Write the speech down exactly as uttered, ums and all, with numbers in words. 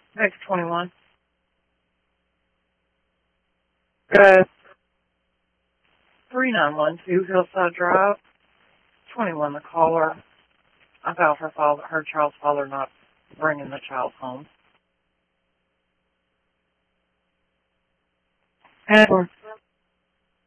Next twenty-one. Good. three nine one two Hillside Drive. twenty-one, the caller about her father, her child's father not bringing the child home. Edward.